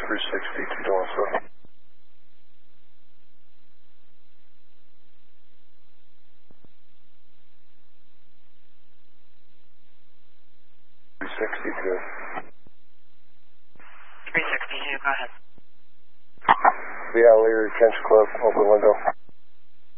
360 2 362. 362, go ahead. The O'Leary Country Club, open window.